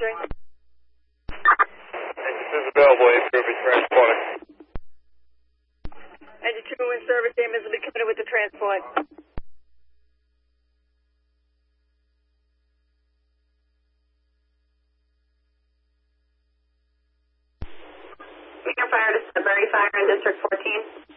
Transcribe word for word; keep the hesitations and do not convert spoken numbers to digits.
answering. Engine two is available, A three will be transporting. Engine two in service, Ames will be coming in with the transport. We can fire to Sudbury Fire in District fourteen.